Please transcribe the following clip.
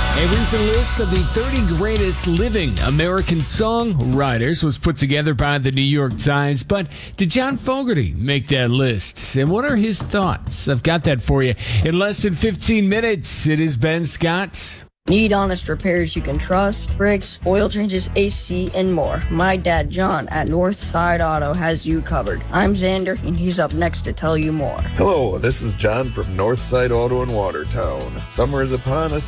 A recent list of the 30 greatest living American songwriters was put together by the New York Times. But did John Fogerty make that list? And what are his thoughts? I've got that for you in less than 15 minutes. It is Ben Scott. Need honest repairs you can trust? Brakes, oil changes, AC, and more. My dad, John, at Northside Auto has you covered. I'm Xander, and he's up next to tell you more. Hello, this is John from Northside Auto in Watertown. Summer is upon us,